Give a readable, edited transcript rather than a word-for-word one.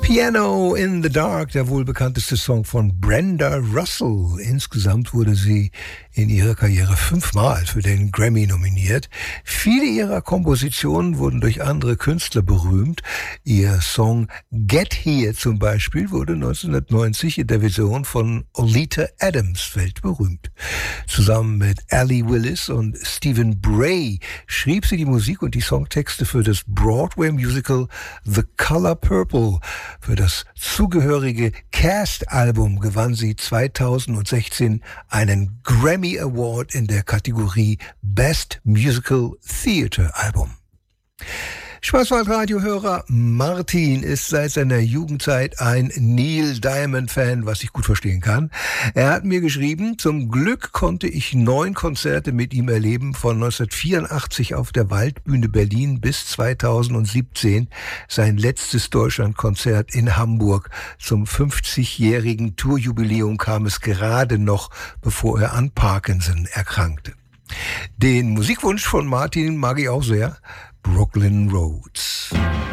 Piano in the Dark, der wohl bekannteste Song von Brenda Russell. Insgesamt wurde sie in ihrer Karriere 5-mal für den Grammy nominiert. Viele ihrer Kompositionen wurden durch andere Künstler berühmt. Ihr Song Get Here zum Beispiel wurde 1990 in der Version von Oleta Adams weltberühmt. Zusammen mit Allee Willis und Stephen Bray schrieb sie die Musik und die Songtexte für das Broadway-Musical The Color Purple. Für das zugehörige Cast-Album gewann sie 2016 einen Grammy Award in der Kategorie Best Musical Theatre Album. Schwarzwald-Radio-Hörer Martin ist seit seiner Jugendzeit ein Neil Diamond-Fan, was ich gut verstehen kann. Er hat mir geschrieben, zum Glück konnte ich 9 Konzerte mit ihm erleben, von 1984 auf der Waldbühne Berlin bis 2017 sein letztes Deutschlandkonzert in Hamburg. Zum 50-jährigen Tourjubiläum kam es gerade noch, bevor er an Parkinson erkrankte. Den Musikwunsch von Martin mag ich auch sehr. Brooklyn Roads.